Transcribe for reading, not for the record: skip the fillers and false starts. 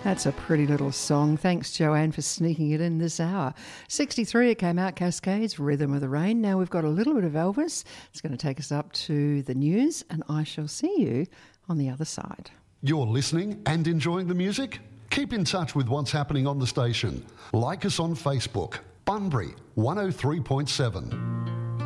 That's a pretty little song. Thanks, Joanne, for sneaking it in this hour. 63, it came out, Cascades, Rhythm of the Rain. Now we've got a little bit of Elvis. It's going to take us up to the news, and I shall see you on the other side. You're listening and enjoying the music? Keep in touch with what's happening on the station. Like us on Facebook, Bunbury 103.7.